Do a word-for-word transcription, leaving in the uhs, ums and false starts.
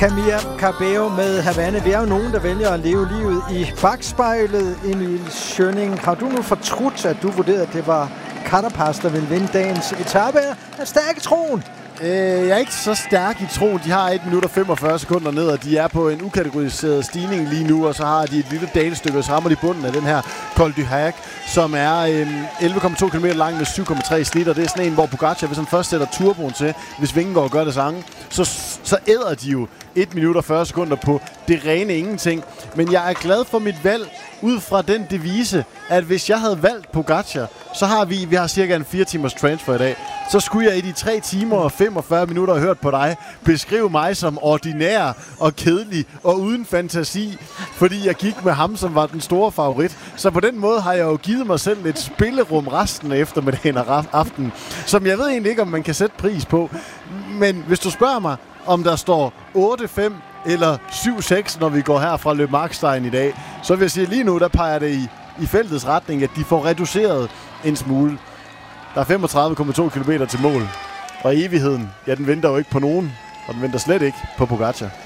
Camila Cabello med Havana. Vi er jo nogen, der vælger at leve livet i bagspejlet. Emil Schønning, har du nu fortrudt, at du vurderede, at det var Carapaz, der ville vinde dagens etape? Er stærk i troen? Øh, jeg er ikke så stærk i troen. De har et minut og femogfyrre sekunder ned, og de er på en ukategoriseret stigning lige nu, og så har de et lille dalestykke, og så rammer de bunden af den her Col du Hague, som er øh, elleve komma to kilometer lang med syv komma tre snit, og det er sådan en, hvor Pogacar, hvis han først sætter turboen til, hvis Vingegaard gør det samme, så, så æder de jo et minut og fyrre sekunder på det rene ingenting. Men jeg er glad for mit valg ud fra den devise, at hvis jeg havde valgt Pogacar, så har vi, vi har cirka en fire timers transfer i dag, så skulle jeg i de tre timer og femogfyrre minutter hørt på dig beskrive mig som ordinær og kedelig og uden fantasi, fordi jeg gik med ham, som var den store favorit. Så på den måde har jeg jo givet mig selv lidt spillerum resten af eftermiddagen og aftenen, som jeg ved egentlig ikke, om man kan sætte pris på. Men hvis du spørger mig, om der står otte fem eller syv seks, når vi går her fra Le Markstein i dag, så vil jeg sige, lige nu, der peger det i, i feltets retning, at de får reduceret en smule. Der er femogtredive komma to kilometer til mål, og evigheden, ja, den venter jo ikke på nogen, og den venter slet ikke på Pogacar.